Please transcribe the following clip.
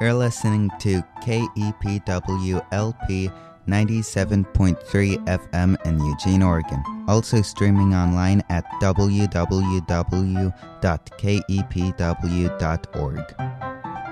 You're listening to KEPWLP 97.3 FM in Eugene, Oregon. Also streaming online at www.kepw.org.